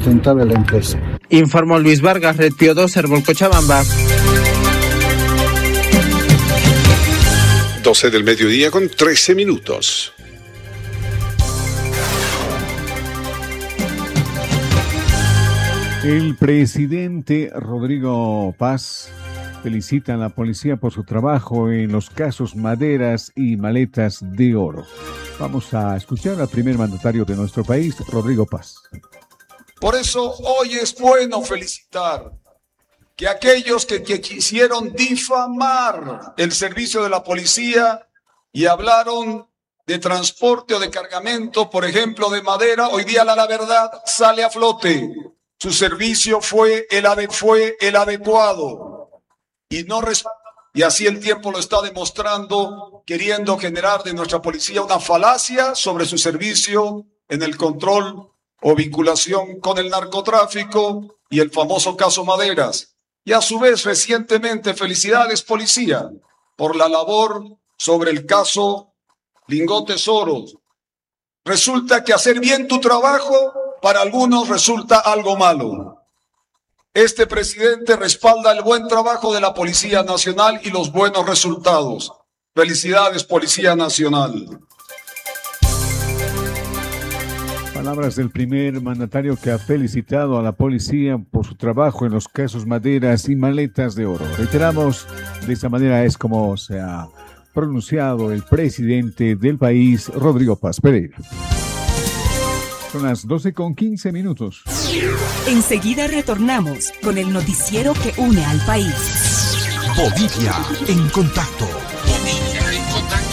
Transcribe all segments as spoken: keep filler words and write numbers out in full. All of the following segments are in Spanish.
sustentable a la empresa. Informó Luis Vargas, Red Pío dos, Herbol Cochabamba. doce del mediodía con trece minutos. El presidente Rodrigo Paz felicita a la policía por su trabajo en los casos Maderas y Maletas de Oro. Vamos a escuchar al primer mandatario de nuestro país, Rodrigo Paz. Por eso hoy es bueno felicitar que aquellos que, que quisieron difamar el servicio de la policía y hablaron de transporte o de cargamento, por ejemplo, de madera, hoy día la, la verdad sale a flote. Su servicio fue el, ade- fue el adecuado y, no res- y así el tiempo lo está demostrando, queriendo generar de nuestra policía una falacia sobre su servicio en el control o vinculación con el narcotráfico y el famoso caso Maderas. Y a su vez, recientemente, felicidades policía por la labor sobre el caso Lingotes Oro. Resulta que hacer bien tu trabajo para algunos resulta algo malo. Este presidente respalda el buen trabajo de la Policía Nacional y los buenos resultados. Felicidades, Policía Nacional. Palabras del primer mandatario que ha felicitado a la policía por su trabajo en los casos Maderas y Maletas de Oro. Reiteramos, de esta manera es como se ha pronunciado el presidente del país, Rodrigo Paz Pereira. Son las doce con quince minutos. Enseguida retornamos con el noticiero que une al país. Bolivia en contacto. Bolivia en contacto.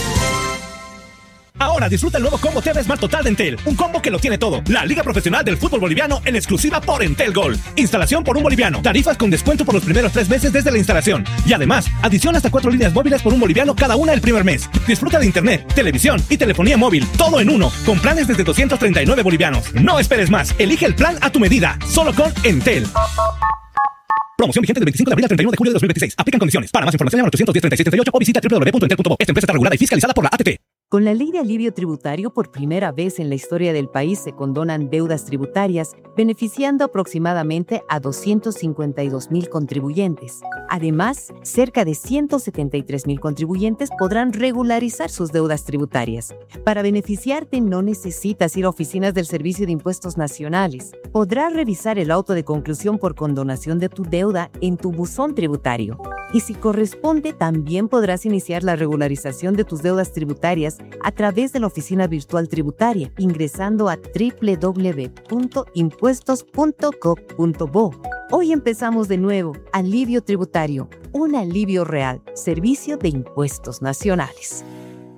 Ahora disfruta el nuevo combo T V Smart Total de Entel. Un combo que lo tiene todo. La Liga Profesional del Fútbol Boliviano en exclusiva por Entel Gold. Instalación por un boliviano. Tarifas con descuento por los primeros tres meses desde la instalación. Y además, adición hasta cuatro líneas móviles por un boliviano cada una el primer mes. Disfruta de internet, televisión y telefonía móvil. Todo en uno. Con planes desde doscientos treinta y nueve bolivianos. No esperes más. Elige el plan a tu medida. Solo con Entel. Promoción vigente del veinticinco de abril al treinta y uno de julio de dos mil veintiséis. Aplican condiciones. Para más información llama al ochocientos diez, treinta y seis treinta y ocho o visita doble u doble u doble u punto entel punto bo. Esta empresa está regulada y fiscalizada por la A T T. Con la ley de alivio tributario, por primera vez en la historia del país se condonan deudas tributarias, beneficiando aproximadamente a doscientos cincuenta y dos mil contribuyentes. Además, cerca de ciento setenta y tres mil contribuyentes podrán regularizar sus deudas tributarias. Para beneficiarte, no necesitas ir a oficinas del Servicio de Impuestos Nacionales. Podrás revisar el auto de conclusión por condonación de tu deuda en tu buzón tributario. Y si corresponde, también podrás iniciar la regularización de tus deudas tributarias a través de la oficina virtual tributaria, ingresando a doble u doble u doble u punto impuestos punto gov punto bo. Hoy empezamos de nuevo. Alivio tributario, un alivio real. Servicio de Impuestos Nacionales.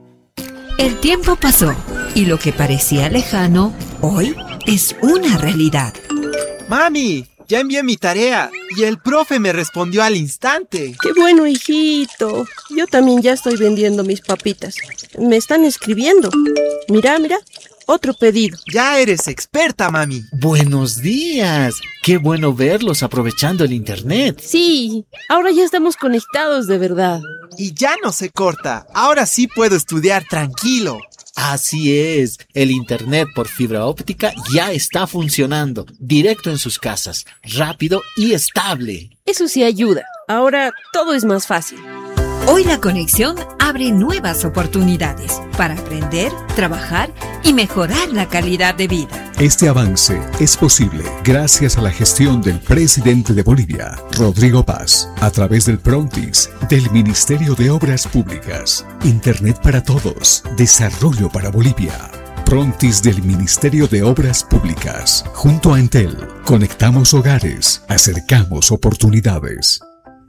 El tiempo pasó y lo que parecía lejano, hoy es una realidad. ¡Mami! Ya envié mi tarea y el profe me respondió al instante. ¡Qué bueno, hijito! Yo también ya estoy vendiendo mis papitas. Me están escribiendo. Mira, mira, otro pedido. Ya eres experta, mami. Buenos días. Qué bueno verlos aprovechando el internet. Sí, ahora ya estamos conectados de verdad. Y ya no se corta. Ahora sí puedo estudiar tranquilo. Así es, el internet por fibra óptica ya está funcionando, directo en sus casas, rápido y estable. Eso sí ayuda. Ahora todo es más fácil. Hoy la conexión abre nuevas oportunidades para aprender, trabajar y mejorar la calidad de vida. Este avance es posible gracias a la gestión del presidente de Bolivia, Rodrigo Paz, a través del Prontis, del Ministerio de Obras Públicas. Internet para todos, desarrollo para Bolivia. Prontis del Ministerio de Obras Públicas. Junto a Entel, conectamos hogares, acercamos oportunidades.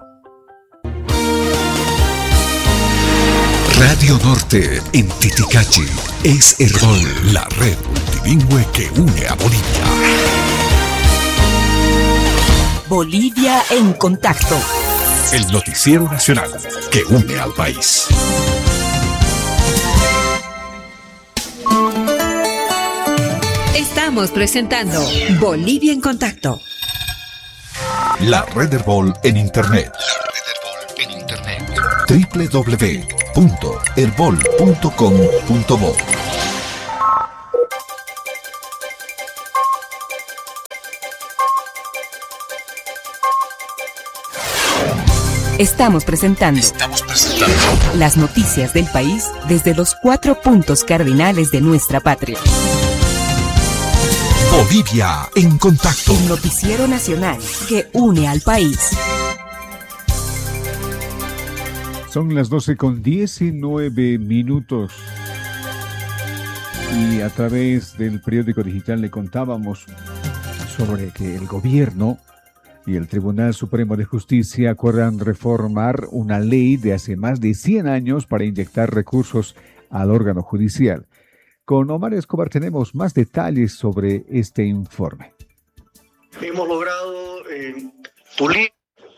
Radio Norte en Titicachi es Herbol, la red multilingüe que une a Bolivia. Bolivia en contacto. El noticiero nacional que une al país. Estamos presentando Bolivia en contacto. La red Herbol en internet. La red Herbol en internet. doble u doble u doble u punto herbol punto com punto bo. Estamos presentando. Estamos presentando. Las noticias del país desde los cuatro puntos cardinales de nuestra patria. Bolivia en contacto. El noticiero nacional que une al país. Son las doce con diecinueve minutos. Y a través del periódico digital le contábamos sobre que el gobierno y el Tribunal Supremo de Justicia acuerdan reformar una ley de hace más de cien años para inyectar recursos al órgano judicial. Con Omar Escobar tenemos más detalles sobre este informe. Hemos logrado eh, pulir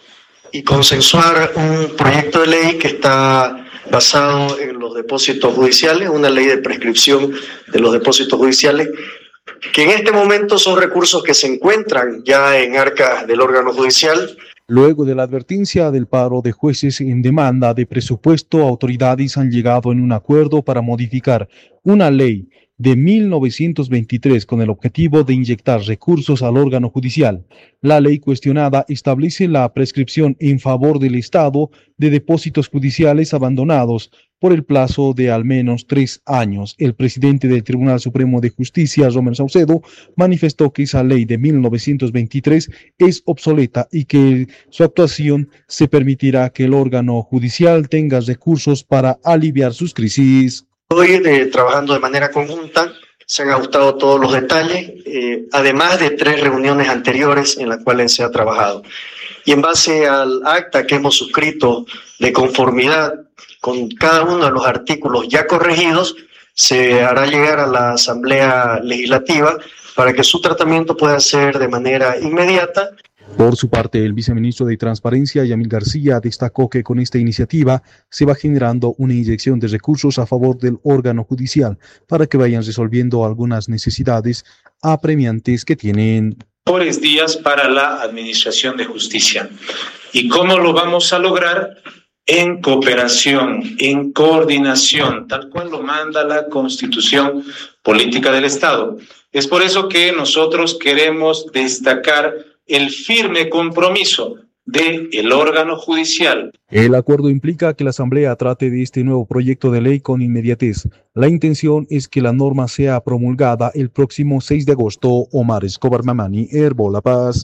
y consensuar un proyecto de ley que está basado en los depósitos judiciales, una ley de prescripción de los depósitos judiciales, que en este momento son recursos que se encuentran ya en arcas del órgano judicial. Luego de la advertencia del paro de jueces en demanda de presupuesto, autoridades han llegado en un acuerdo para modificar una ley de mil novecientos veintitrés con el objetivo de inyectar recursos al órgano judicial. La ley cuestionada establece la prescripción en favor del Estado de depósitos judiciales abandonados por el plazo de al menos tres años. El presidente del Tribunal Supremo de Justicia, Romer Saucedo, manifestó que esa ley de mil novecientos veintitrés es obsoleta y que su actuación se permitirá que el órgano judicial tenga recursos para aliviar sus crisis. Hoy, eh, trabajando de manera conjunta, se han ajustado todos los detalles, eh, además de tres reuniones anteriores en las cuales se ha trabajado. Y en base al acta que hemos suscrito de conformidad con cada uno de los artículos ya corregidos, se hará llegar a la Asamblea Legislativa para que su tratamiento pueda ser de manera inmediata. Por su parte, el viceministro de Transparencia, Yamil García, destacó que con esta iniciativa se va generando una inyección de recursos a favor del órgano judicial para que vayan resolviendo algunas necesidades apremiantes que tienen. Mejores días para la Administración de Justicia. ¿Y cómo lo vamos a lograr? En cooperación, en coordinación, tal cual lo manda la Constitución Política del Estado. Es por eso que nosotros queremos destacar el firme compromiso del órgano judicial. El acuerdo implica que la Asamblea trate de este nuevo proyecto de ley con inmediatez. La intención es que la norma sea promulgada el próximo seis de agosto. Omar Escobar Mamani, Herbo La Paz.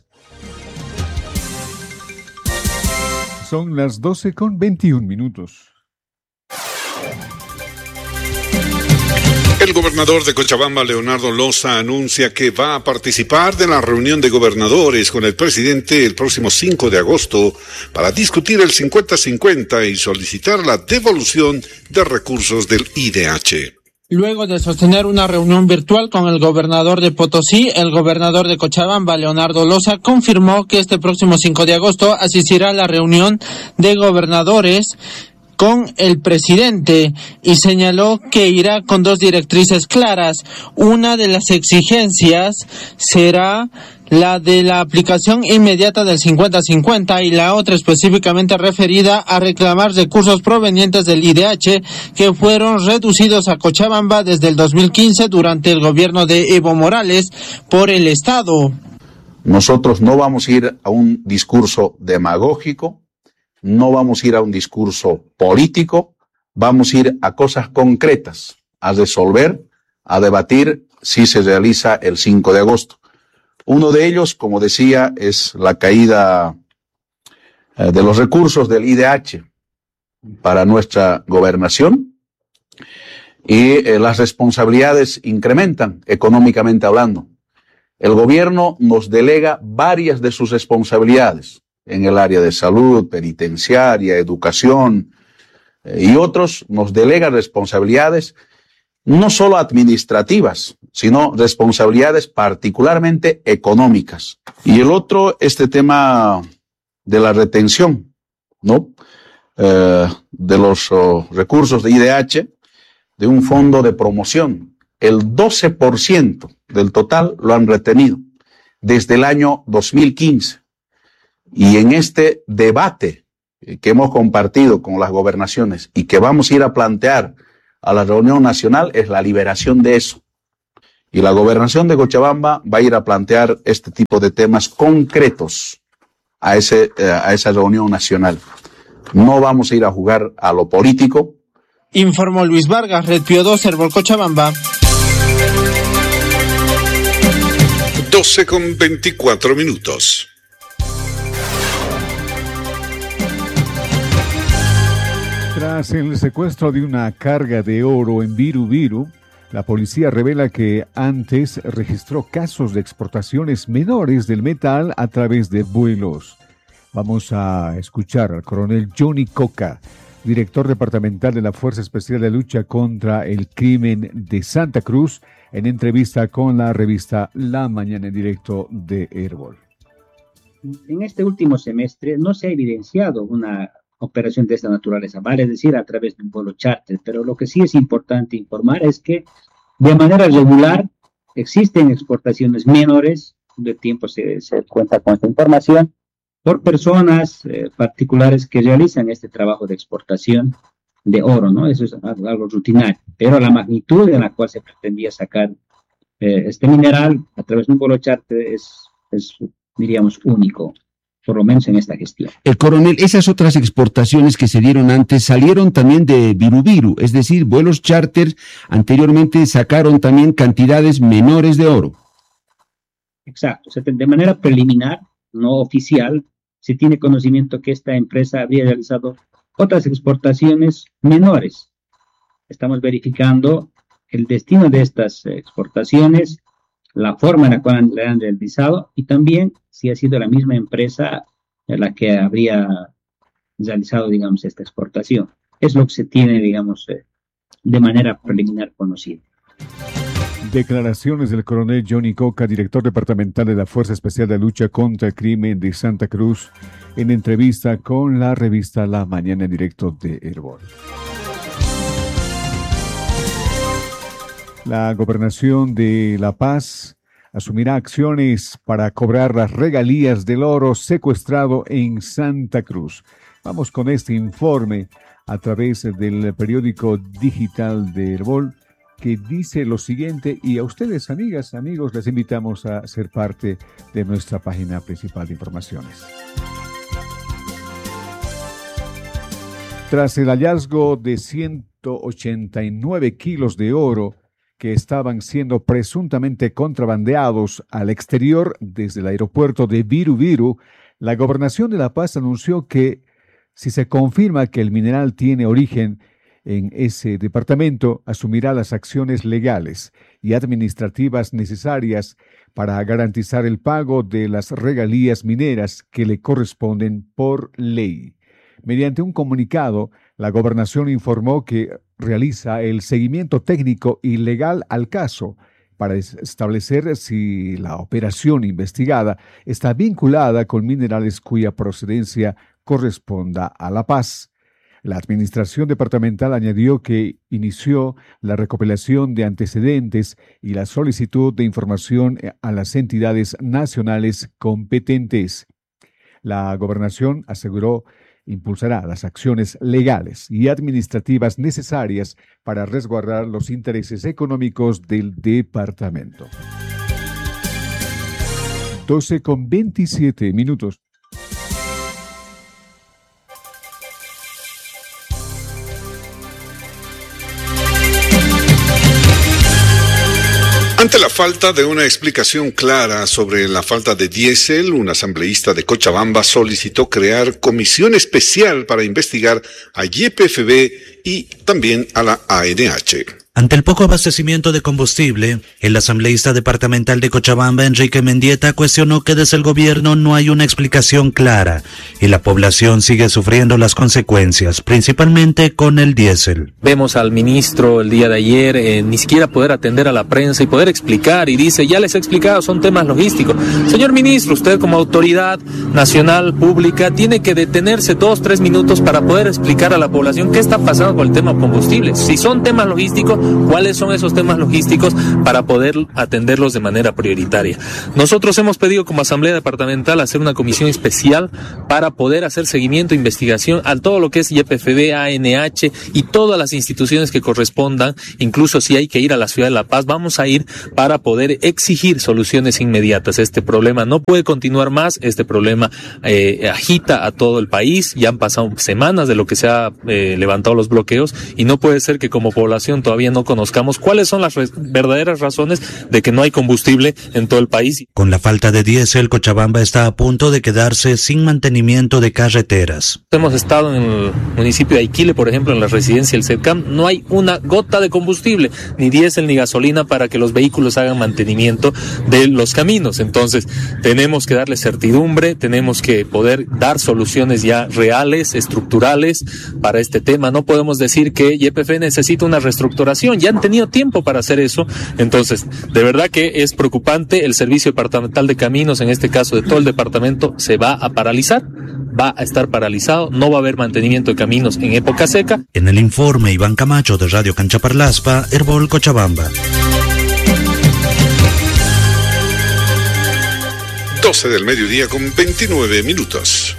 Son las doce con veintiún minutos. El gobernador de Cochabamba, Leonardo Loza, anuncia que va a participar de la reunión de gobernadores con el presidente el próximo cinco de agosto para discutir el cincuenta cincuenta y solicitar la devolución de recursos del I D H. Luego de sostener una reunión virtual con el gobernador de Potosí, el gobernador de Cochabamba, Leonardo Loza, confirmó que este próximo cinco de agosto asistirá a la reunión de gobernadores con el presidente y señaló que irá con dos directrices claras. Una de las exigencias será la de la aplicación inmediata del cincuenta cincuenta y la otra específicamente referida a reclamar recursos provenientes del I D H que fueron reducidos a Cochabamba desde el dos mil quince durante el gobierno de Evo Morales por el Estado. Nosotros no vamos a ir a un discurso demagógico, no vamos a ir a un discurso político, vamos a ir a cosas concretas, a resolver, a debatir si se realiza el cinco de agosto. Uno de ellos, como decía, es la caída eh, de los recursos del I D H para nuestra gobernación y eh, las responsabilidades incrementan económicamente hablando. El gobierno nos delega varias de sus responsabilidades en el área de salud, penitenciaria, educación eh, y otros nos delegan responsabilidades no solo administrativas, sino responsabilidades particularmente económicas. Y el otro, este tema de la retención, ¿no? Eh, de los oh, recursos de I D H, de un fondo de promoción. El doce por ciento del total lo han retenido desde el año dos mil quince. Y en este debate que hemos compartido con las gobernaciones y que vamos a ir a plantear a la reunión nacional es la liberación de eso. Y la gobernación de Cochabamba va a ir a plantear este tipo de temas concretos a, ese, a esa reunión nacional. no vamos a ir a jugar a lo político. Informó Luis Vargas, Red Pío dos, Herbol Cochabamba. doce con veinticuatro minutos. Tras el secuestro de una carga de oro en Viru Viru, la policía revela que antes registró casos de exportaciones menores del metal a través de vuelos. Vamos a escuchar al coronel Johnny Coca, director departamental de la Fuerza Especial de Lucha contra el Crimen de Santa Cruz, en entrevista con la revista La Mañana en Directo de Herbol. En este último semestre no se ha evidenciado una operación de esta naturaleza, vale decir, a través de un vuelo charter, pero lo que sí es importante informar es que de manera regular existen exportaciones menores, de tiempo se, se cuenta con esta información, por personas eh, particulares que realizan este trabajo de exportación de oro, ¿no? Eso es algo, algo rutinario, pero la magnitud en la cual se pretendía sacar eh, este mineral a través de un vuelo charter es, es, diríamos, único, por lo menos en esta gestión. El coronel, esas otras exportaciones que se dieron antes salieron también de Viru Viru, es decir, vuelos charter anteriormente sacaron también cantidades menores de oro. Exacto, o sea, de manera preliminar, no oficial, se tiene conocimiento que esta empresa había realizado otras exportaciones menores. Estamos verificando el destino de estas exportaciones, la forma en la cual le han realizado y también si ha sido la misma empresa la que habría realizado, digamos, esta exportación. Es lo que se tiene, digamos, de manera preliminar conocido. Declaraciones del coronel Johnny Coca, director departamental de la Fuerza Especial de Lucha contra el Crimen de Santa Cruz, en entrevista con la revista La Mañana en Directo de Herbol. La gobernación de La Paz asumirá acciones para cobrar las regalías del oro secuestrado en Santa Cruz. Vamos con este informe a través del periódico digital de Herbol, que dice lo siguiente, y a ustedes, amigas, amigos, les invitamos a ser parte de nuestra página principal de informaciones. Tras el hallazgo de ciento ochenta y nueve kilos de oro que estaban siendo presuntamente contrabandeados al exterior desde el aeropuerto de Viru Viru, la Gobernación de La Paz anunció que si se confirma que el mineral tiene origen en ese departamento, asumirá las acciones legales y administrativas necesarias para garantizar el pago de las regalías mineras que le corresponden por ley. Mediante un comunicado, la Gobernación informó que realiza el seguimiento técnico y legal al caso para establecer si la operación investigada está vinculada con minerales cuya procedencia corresponda a La Paz. La Administración Departamental añadió que inició la recopilación de antecedentes y la solicitud de información a las entidades nacionales competentes. La Gobernación aseguró impulsará las acciones legales y administrativas necesarias para resguardar los intereses económicos del departamento. doce con veintisiete minutos. Ante la falta de una explicación clara sobre la falta de diésel, un asambleísta de Cochabamba solicitó crear comisión especial para investigar a Y P F B y también a la A N H. Ante el poco abastecimiento de combustible, el asambleísta departamental de Cochabamba, Enrique Mendieta, cuestionó que desde el gobierno no hay una explicación clara y la población sigue sufriendo las consecuencias, principalmente con el diésel. Vemos al ministro el día de ayer eh, ni siquiera poder atender a la prensa y poder explicar, y dice, ya les he explicado, son temas logísticos. Señor ministro, usted como autoridad nacional pública tiene que detenerse dos, tres minutos para poder explicar a la población qué está pasando con el tema combustible. Si son temas logísticos, cuáles son esos temas logísticos para poder atenderlos de manera prioritaria. Nosotros hemos pedido como Asamblea Departamental hacer una comisión especial para poder hacer seguimiento e investigación a todo lo que es Y P F B, A N H y todas las instituciones que correspondan. Incluso si hay que ir a la ciudad de La Paz, vamos a ir para poder exigir soluciones inmediatas. Este problema no puede continuar más, este problema eh, agita a todo el país, ya han pasado semanas de lo que se ha eh, levantado los bloqueos y no puede ser que como población todavía no conozcamos cuáles son las re- verdaderas razones de que no hay combustible en todo el país. Con la falta de diésel, Cochabamba está a punto de quedarse sin mantenimiento de carreteras. Hemos estado en el municipio de Aiquile, por ejemplo, en la residencia del SEDCAM, no hay una gota de combustible, ni diésel ni gasolina para que los vehículos hagan mantenimiento de los caminos. Entonces, tenemos que darle certidumbre, tenemos que poder dar soluciones ya reales, estructurales para este tema. No podemos decir que Y P F necesita una reestructuración, ya han tenido tiempo para hacer eso. Entonces, de verdad que es preocupante. El Servicio Departamental de Caminos, en este caso de todo el departamento, se va a paralizar, va a estar paralizado, no va a haber mantenimiento de caminos en época seca. En el informe, Iván Camacho de Radio Canchaparlaspa, Herbol, Cochabamba. doce del mediodía con veintinueve minutos.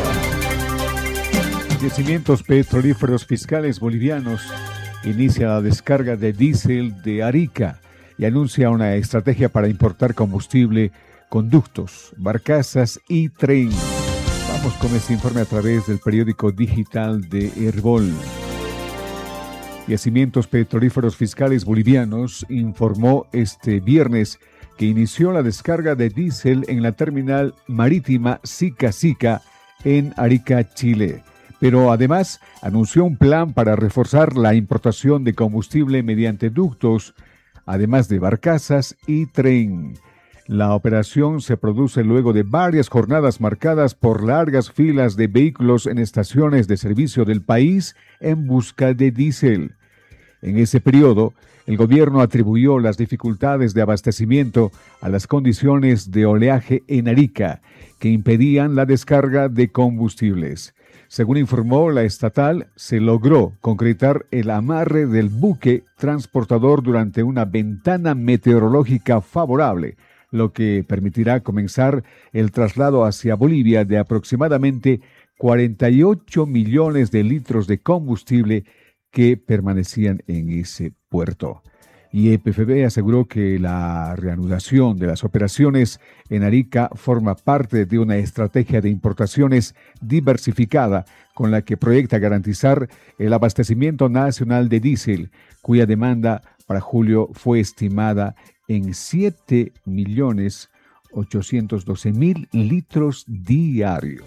Yacimientos petrolíferos fiscales bolivianos inicia la descarga de diésel de Arica y anuncia una estrategia para importar combustible, conductos, barcazas y tren. Vamos con este informe a través del periódico digital de Herbol. Yacimientos petrolíferos fiscales bolivianos informó este viernes que inició la descarga de diésel en la terminal marítima Sica Sica en Arica, Chile. Pero además anunció un plan para reforzar la importación de combustible mediante ductos, además de barcazas y tren. La operación se produce luego de varias jornadas marcadas por largas filas de vehículos en estaciones de servicio del país en busca de diésel. En ese periodo, el gobierno atribuyó las dificultades de abastecimiento a las condiciones de oleaje en Arica, que impedían la descarga de combustibles. Según informó la estatal, se logró concretar el amarre del buque transportador durante una ventana meteorológica favorable, lo que permitirá comenzar el traslado hacia Bolivia de aproximadamente cuarenta y ocho millones de litros de combustible que permanecían en ese puerto. Y E P F B aseguró que la reanudación de las operaciones en Arica forma parte de una estrategia de importaciones diversificada con la que proyecta garantizar el abastecimiento nacional de diésel, cuya demanda para julio fue estimada en siete millones ochocientos doce mil litros diarios.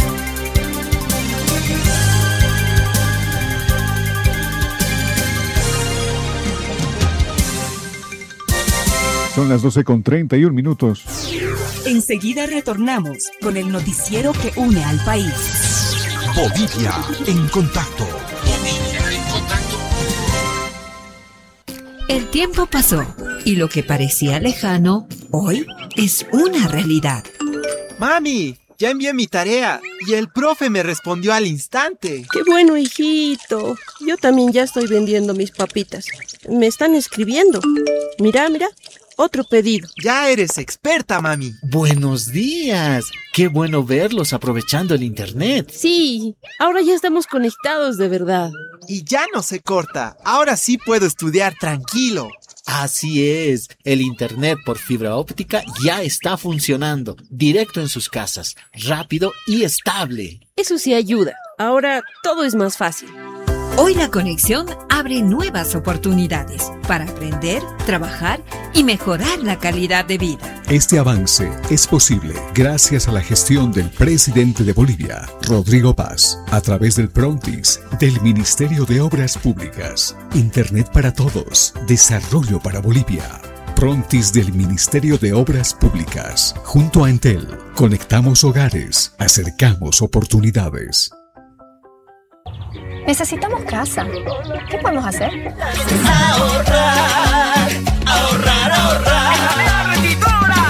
Son las doce con treinta y un minutos. Enseguida retornamos con el noticiero que une al país. Bolivia en contacto. Bolivia en contacto. El tiempo pasó y lo que parecía lejano, hoy es una realidad. Mami, ya envié mi tarea y el profe me respondió al instante. ¡Qué bueno, hijito! Yo también ya estoy vendiendo mis papitas. Me están escribiendo. Mira, mira. Otro pedido. Ya eres experta, mami. Buenos días. Qué bueno verlos aprovechando el internet. Sí, ahora ya estamos conectados de verdad. Y ya no se corta. Ahora sí puedo estudiar tranquilo. Así es. El internet por fibra óptica ya está funcionando. Directo en sus casas. Rápido y estable. Eso sí ayuda. Ahora todo es más fácil. Hoy la conexión abre nuevas oportunidades para aprender, trabajar y mejorar la calidad de vida. Este avance es posible gracias a la gestión del presidente de Bolivia, Rodrigo Paz, a través del Prontis, del Ministerio de Obras Públicas, Internet para Todos, Desarrollo para Bolivia. Prontis del Ministerio de Obras Públicas. Junto a Entel, conectamos hogares, acercamos oportunidades. Necesitamos casa. ¿Qué podemos hacer? Ahorrar, ahorrar, ahorrar.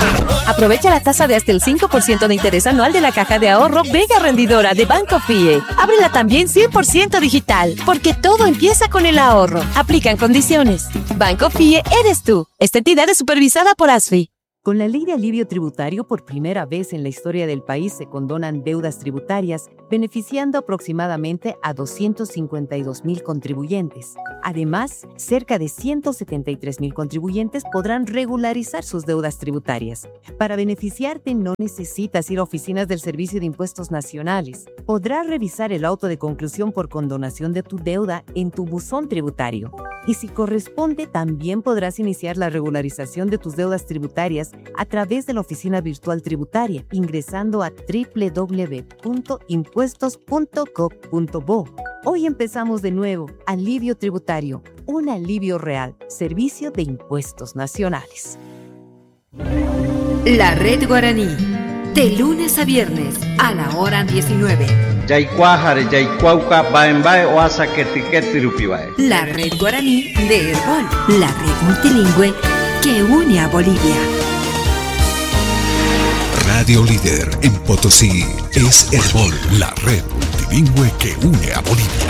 Aprovecha la tasa de hasta el cinco por ciento de interés anual de la caja de ahorro Vega Rendidora de Banco Fie. Ábrela también cien por ciento digital, porque todo empieza con el ahorro. Aplican condiciones. Banco Fie eres tú. Esta entidad es supervisada por ASFI. Con la ley de alivio tributario, por primera vez en la historia del país se condonan deudas tributarias, beneficiando aproximadamente a doscientos cincuenta y dos mil contribuyentes. Además, cerca de ciento setenta y tres mil contribuyentes podrán regularizar sus deudas tributarias. Para beneficiarte, no necesitas ir a oficinas del Servicio de Impuestos Nacionales. Podrás revisar el auto de conclusión por condonación de tu deuda en tu buzón tributario. Y si corresponde, también podrás iniciar la regularización de tus deudas tributarias a través de la oficina virtual tributaria, ingresando a doble u doble u doble u punto impuestos punto gov punto bo. Hoy empezamos de nuevo. Alivio tributario, un alivio real. Servicio de Impuestos Nacionales. La Red Guaraní, de lunes a viernes a la hora diecinueve. La Red Guaraní de Herbol, la red multilingüe que une a Bolivia. Radio líder en Potosí es Herbol, la red multilingüe que une a Bolivia.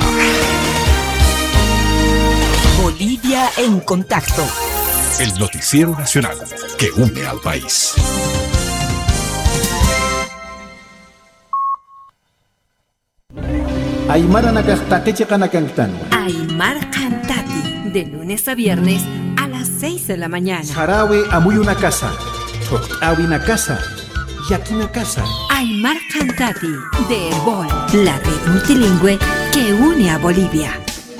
Bolivia en contacto. El noticiero nacional que une al país. Aymara Nakastaki Kanakantano. Aymar Cantati, de lunes a viernes a las seis de la mañana. Sarawi Amuy una casa. Awi una casa. Yaki una casa. Aymar Cantati, de Herbol, la red multilingüe que une a Bolivia.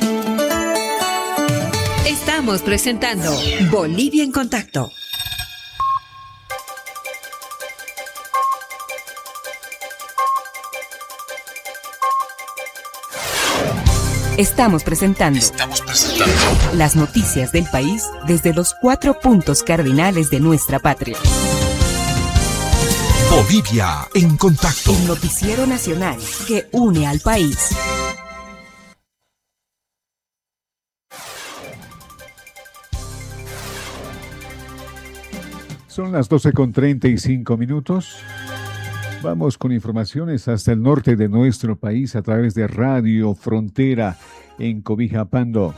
Estamos presentando Bolivia en contacto. Estamos presentando, Estamos presentando las noticias del país desde los cuatro puntos cardinales de nuestra patria. Bolivia en contacto. El noticiero nacional que une al país. Son las doce con treinta y cinco minutos. Vamos con informaciones hasta el norte de nuestro país a través de Radio Frontera en Cobija-Pando.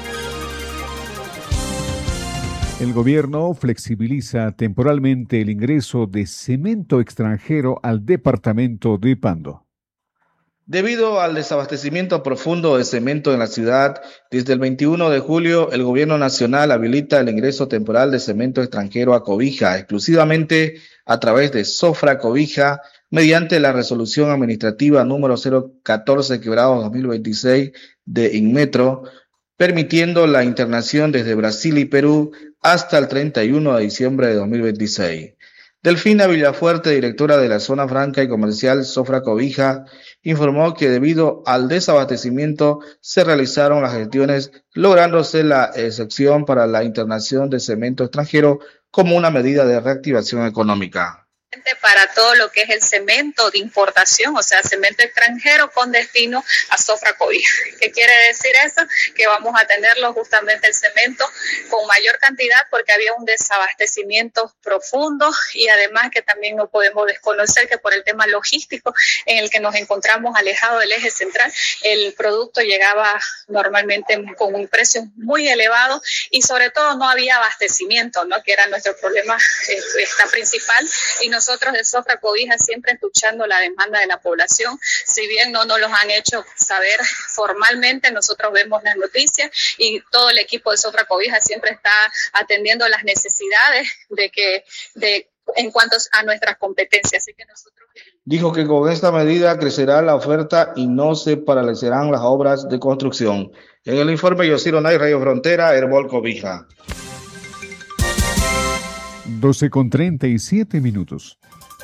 El gobierno flexibiliza temporalmente el ingreso de cemento extranjero al departamento de Pando. Debido al desabastecimiento profundo de cemento en la ciudad, desde el veintiuno de julio el gobierno nacional habilita el ingreso temporal de cemento extranjero a Cobija, exclusivamente a través de Sofra Cobija, mediante la resolución administrativa número cero catorce quebrado dos mil veintiséis de Inmetro, permitiendo la internación desde Brasil y Perú hasta el treinta y uno de diciembre de dos mil veintiséis. Delfina Villafuerte, directora de la Zona Franca y Comercial Sofra Cobija, informó que debido al desabastecimiento se realizaron las gestiones, lográndose la excepción para la internación de cemento extranjero como una medida de reactivación económica. Para todo lo que es el cemento de importación, o sea, cemento extranjero con destino a Sofra Cobija. ¿Qué quiere decir eso? Que vamos a tenerlo justamente el cemento con mayor cantidad porque había un desabastecimiento profundo y además que también no podemos desconocer que por el tema logístico en el que nos encontramos alejados del eje central, el producto llegaba normalmente con un precio muy elevado y sobre todo no había abastecimiento, ¿no? Que era nuestro problema eh, esta principal, y nosotros de Sofra Cobija siempre escuchando la demanda de la población. Si bien no nos los han hecho saber formalmente, nosotros vemos las noticias y todo el equipo de Sofra Cobija siempre está atendiendo las necesidades de que de en cuanto a nuestras competencias. Así que nosotros... Dijo que con esta medida crecerá la oferta y no se paralizarán las obras de construcción. En el informe Yosiro Nay, Radio Frontera, Herbol Cobija. doce con treinta y siete minutos.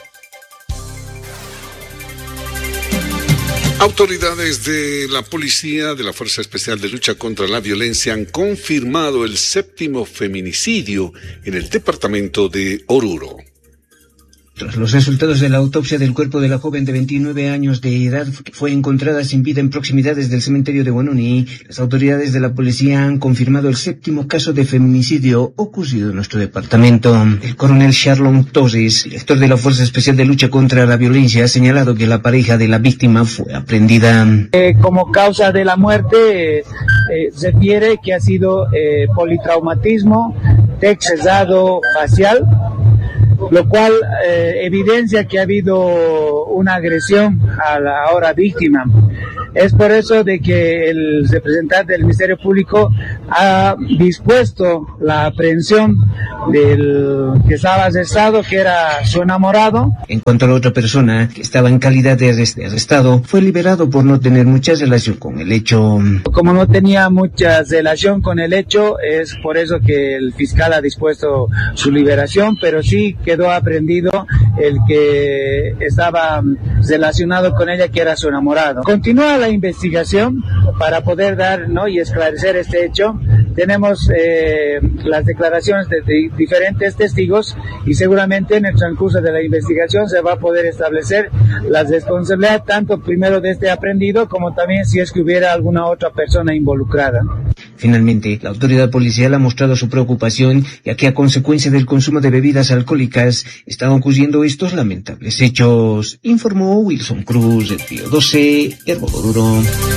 Autoridades de la policía de la Fuerza Especial de Lucha contra la Violencia han confirmado el séptimo feminicidio en el departamento de Oruro. Tras los resultados de la autopsia del cuerpo de la joven de veintinueve años de edad que fue encontrada sin vida en proximidades del cementerio de Guanuni, las autoridades de la policía han confirmado el séptimo caso de feminicidio ocurrido en nuestro departamento. El coronel Sharlon Torres, director de la Fuerza Especial de Lucha contra la Violencia, ha señalado que la pareja de la víctima fue aprehendida. Eh, como causa de la muerte eh, eh, se refiere que ha sido eh, politraumatismo, tec cesado facial, lo cual eh, evidencia que ha habido una agresión a la ahora víctima. Es por eso de que el representante del Ministerio Público ha dispuesto la aprehensión del que estaba arrestado, que era su enamorado. En cuanto a la otra persona, que estaba en calidad de arrestado, fue liberado por no tener mucha relación con el hecho. Como no tenía mucha relación con el hecho, es por eso que el fiscal ha dispuesto su liberación, pero sí quedó aprehendido el que estaba relacionado con ella, que era su enamorado. Continúa la investigación para poder dar, ¿no?, y esclarecer este hecho. Tenemos eh, las declaraciones de, de diferentes testigos y seguramente en el transcurso de la investigación se va a poder establecer la responsabilidad tanto primero de este aprehendido como también si es que hubiera alguna otra persona involucrada. Finalmente, la autoridad policial ha mostrado su preocupación, ya que a consecuencia del consumo de bebidas alcohólicas están ocurriendo estos lamentables hechos, informó Wilson Cruz, del Río doce, Herboduro.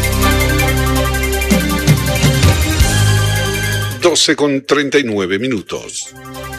doce con treinta y nueve minutos.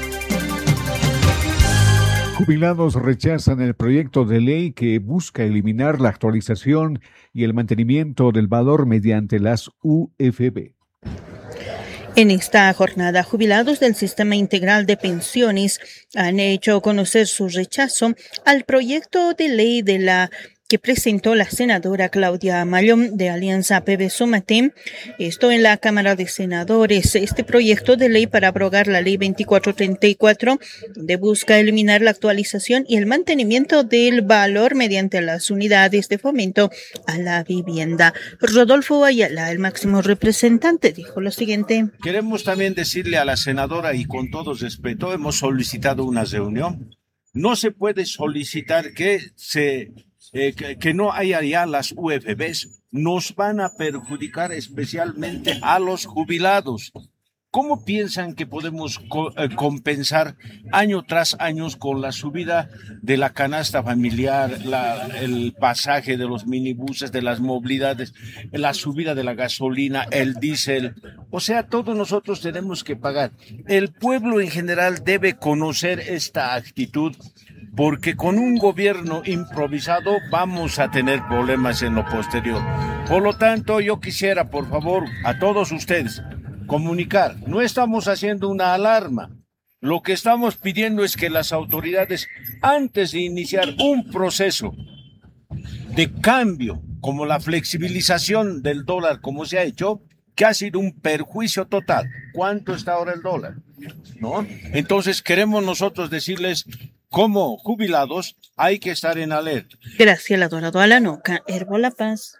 Jubilados rechazan el proyecto de ley que busca eliminar la actualización y el mantenimiento del valor mediante las U F B. En esta jornada, jubilados del Sistema Integral de Pensiones han hecho conocer su rechazo al proyecto de ley de la que presentó la senadora Claudia Mallón de Alianza P B Sumate, esto en la Cámara de Senadores. Este proyecto de ley para abrogar la ley veinticuatro treinta y cuatro, donde busca eliminar la actualización y el mantenimiento del valor mediante las unidades de fomento a la vivienda. Rodolfo Ayala, el máximo representante, dijo lo siguiente. Queremos también decirle a la senadora, y con todo respeto, hemos solicitado una reunión. No se puede solicitar que se Eh, que, que no haya ya las U F Bs, nos van a perjudicar especialmente a los jubilados. ¿Cómo piensan que podemos co eh, compensar año tras año con la subida de la canasta familiar, la, el pasaje de los minibuses, de las movilidades, la subida de la gasolina, el diésel? O sea, todos nosotros tenemos que pagar. El pueblo en general debe conocer esta actitud, porque con un gobierno improvisado vamos a tener problemas en lo posterior. Por lo tanto, yo quisiera, por favor, a todos ustedes, comunicar. No estamos haciendo una alarma. Lo que estamos pidiendo es que las autoridades, antes de iniciar un proceso de cambio, como la flexibilización del dólar, como se ha hecho, que ha sido un perjuicio total. ¿Cuánto está ahora el dólar? ¿No? Entonces, queremos nosotros decirles, como jubilados, hay que estar en alerta. Gracias, la Dorado a la Noca, Herbo La Paz.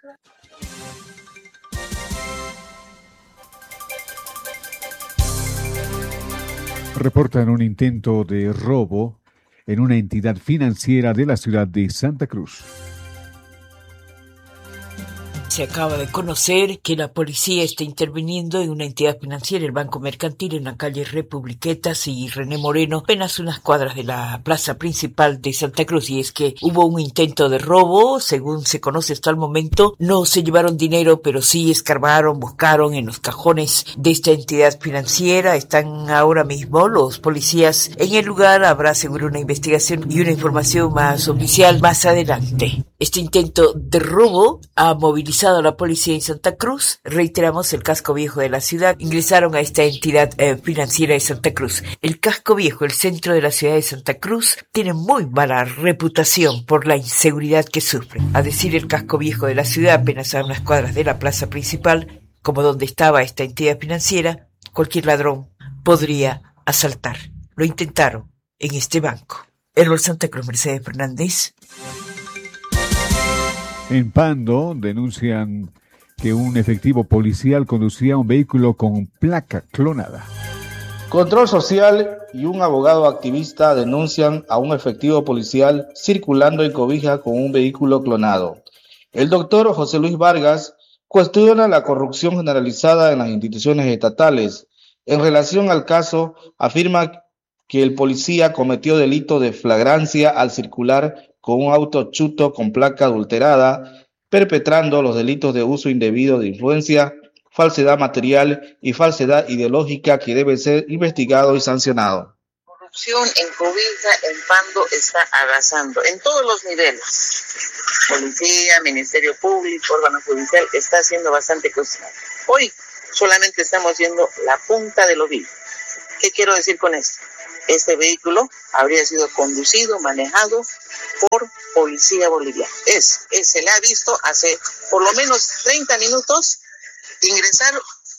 Reportan un intento de robo en una entidad financiera de la ciudad de Santa Cruz. Se acaba de conocer que la policía está interviniendo en una entidad financiera, el Banco Mercantil, en la calle Republiquetas y René Moreno, apenas unas cuadras de la plaza principal de Santa Cruz. Y es que hubo un intento de robo, según se conoce hasta el momento. No se llevaron dinero, pero sí escarbaron, buscaron en los cajones de esta entidad financiera. Están ahora mismo los policías en el lugar. Habrá seguro una investigación y una información más oficial más adelante. Este intento de robo ha movilizado a la policía en Santa Cruz. Reiteramos, el casco viejo de la ciudad. Ingresaron a esta entidad eh, financiera de Santa Cruz. El casco viejo, el centro de la ciudad de Santa Cruz, tiene muy mala reputación por la inseguridad que sufre. A decir el casco viejo de la ciudad, apenas a unas cuadras de la plaza principal, como donde estaba esta entidad financiera, cualquier ladrón podría asaltar. Lo intentaron en este banco. Herbol Santa Cruz, Mercedes Fernández. En Pando denuncian que un efectivo policial conducía un vehículo con placa clonada. Control Social y un abogado activista denuncian a un efectivo policial circulando en Cobija con un vehículo clonado. El doctor José Luis Vargas cuestiona la corrupción generalizada en las instituciones estatales. En relación al caso, afirma que el policía cometió delito de flagrancia al circular con un auto chuto con placa adulterada, perpetrando los delitos de uso indebido de influencia, falsedad material y falsedad ideológica que debe ser investigado y sancionado. La corrupción en Cobija, en Pando, está arrasando en todos los niveles. Policía, Ministerio Público, órgano judicial, está haciendo bastante cuestionable. Hoy solamente estamos viendo la punta del ovillo. ¿Qué quiero decir con esto? Este vehículo habría sido conducido, manejado por policía boliviana. Es, es, se le ha visto hace por lo menos treinta minutos ingresar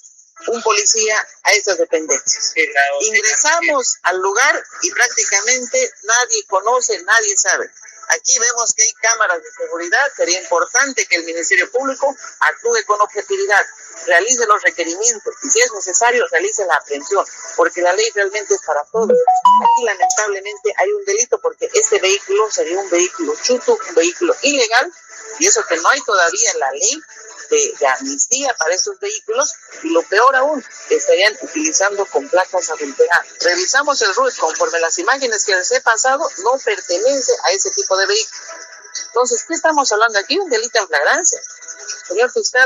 un policía a estas dependencias. Ingresamos al lugar y prácticamente nadie conoce, nadie sabe. Aquí vemos que hay cámaras de seguridad. Sería importante que el Ministerio Público actúe con objetividad, realice los requerimientos y si es necesario realice la aprehensión, porque la ley realmente es para todos. Aquí lamentablemente hay un delito porque este vehículo sería un vehículo chuto, un vehículo ilegal, y eso que no hay todavía la ley de, de amnistía para estos vehículos, y lo peor aún, estarían utilizando con placas adulteradas. Revisamos el R U T, conforme las imágenes que les he pasado, no pertenece a ese tipo de vehículos. Entonces, ¿qué estamos hablando aquí? Un delito en flagrancia. Señor fiscal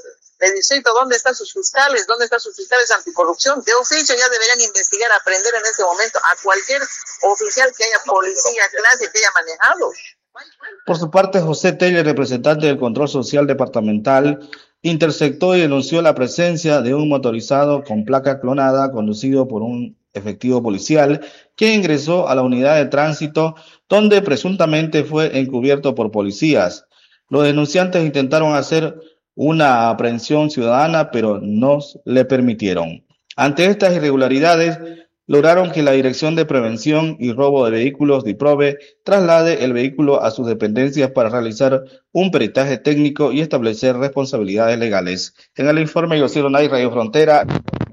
de distrito, ¿dónde están sus fiscales? ¿Dónde están sus fiscales anticorrupción? De oficio ya deberían investigar, aprender en este momento a cualquier oficial que haya policía, clase, que haya manejado. Por su parte, José Teller, representante del Control Social Departamental, interceptó y denunció la presencia de un motorizado con placa clonada conducido por un efectivo policial que ingresó a la unidad de tránsito donde presuntamente fue encubierto por policías. Los denunciantes intentaron hacer una aprehensión ciudadana, pero no le permitieron. Ante estas irregularidades, lograron que la Dirección de Prevención y Robo de Vehículos, DIPROVE, traslade el vehículo a sus dependencias para realizar un peritaje técnico y establecer responsabilidades legales. En el informe, José Lonay, Radio Frontera.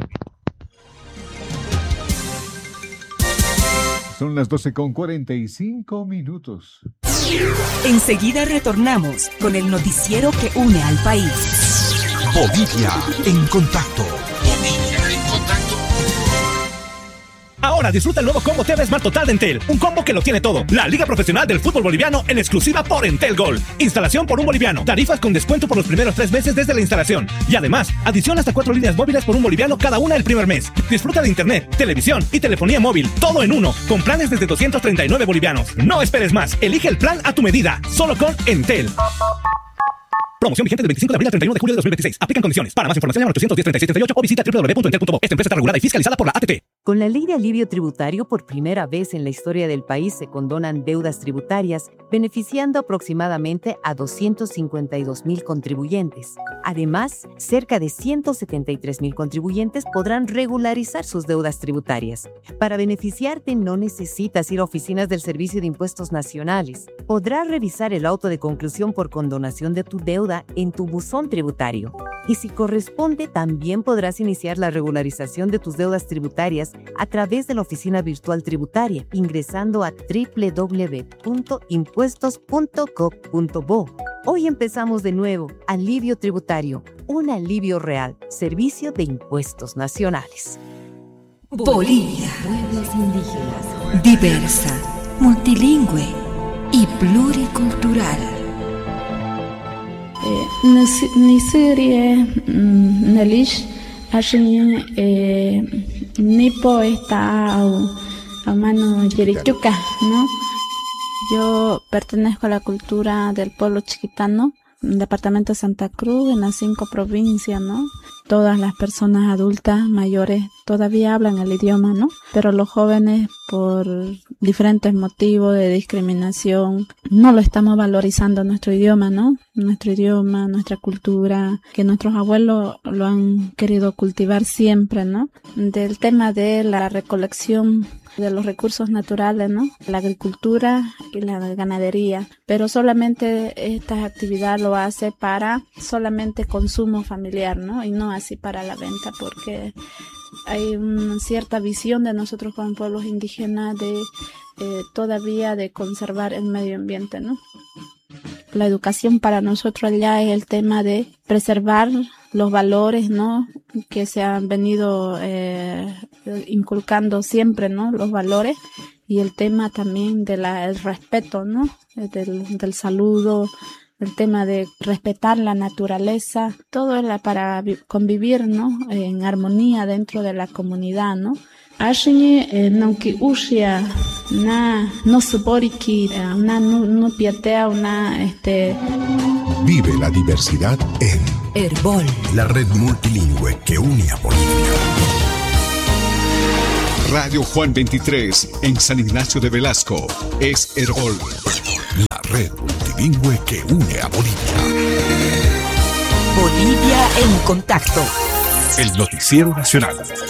Son las doce con cuarenta y cinco minutos. Enseguida retornamos con el noticiero que une al país. Bolivia en contacto. Bolivia en contacto. Ahora disfruta el nuevo combo T V Smart Total de Entel. Un combo que lo tiene todo. La Liga Profesional del Fútbol Boliviano en exclusiva por Entel Gold. Instalación por un boliviano. Tarifas con descuento por los primeros tres meses desde la instalación. Y además, adición hasta cuatro líneas móviles por un boliviano cada una el primer mes. Disfruta de internet, televisión y telefonía móvil. Todo en uno. Con planes desde doscientos treinta y nueve bolivianos. No esperes más. Elige el plan a tu medida. Solo con Entel. Promoción vigente del veinticinco de abril al treinta y uno de julio de dos mil veintiséis. Aplican condiciones. Para más información llama al ochocientos diez, treinta y seis treinta y ocho o visita doble u doble u doble u punto entel punto bo. Esta empresa está regulada y fiscalizada por la A T T. Con la ley de alivio tributario, por primera vez en la historia del país se condonan deudas tributarias, beneficiando aproximadamente a doscientos cincuenta y dos mil contribuyentes. Además, cerca de ciento setenta y tres mil contribuyentes podrán regularizar sus deudas tributarias. Para beneficiarte no necesitas ir a oficinas del Servicio de Impuestos Nacionales. Podrás revisar el auto de conclusión por condonación de tu deuda en tu buzón tributario. Y si corresponde, también podrás iniciar la regularización de tus deudas tributarias a través de la oficina virtual tributaria, ingresando a doble u doble u doble u punto impuestos punto gov punto bo. Hoy empezamos de nuevo. Alivio tributario, un alivio real. Servicio de Impuestos Nacionales. Bolivia. Pueblos indígenas. Diversa, multilingüe y pluricultural. Nisirie Nelish Ashin Nipo está a mano Yerichuca, ¿no? Yo pertenezco a la cultura del pueblo chiquitano, departamento de Santa Cruz, en las cinco provincias, ¿no? Todas las personas adultas, mayores, todavía hablan el idioma, ¿no? Pero los jóvenes, por diferentes motivos de discriminación, no lo estamos valorizando nuestro idioma, ¿no? Nuestro idioma, nuestra cultura, que nuestros abuelos lo han querido cultivar siempre, ¿no? Del tema de la recolección de los recursos naturales, ¿no? La agricultura y la ganadería, pero solamente esta actividad lo hace para solamente consumo familiar, ¿no? Y no así para la venta, porque hay una cierta visión de nosotros como pueblos indígenas de eh, todavía de conservar el medio ambiente, ¿no? La educación para nosotros allá es el tema de preservar los valores, ¿no? Que se han venido eh, inculcando siempre, ¿no? Los valores, y el tema también del respeto, ¿no? Del, del saludo, el tema de respetar la naturaleza, todo es para convivir, ¿no? En armonía dentro de la comunidad, ¿no? Ashiñe nauki ushia na no suporiki una no piatea una este Vive la diversidad en Herbol, la red multilingüe que une a Bolivia. Radio Juan veintitrés en San Ignacio de Velasco es Herbol, la red multilingüe que une a Bolivia. Bolivia en contacto. El noticiero nacional.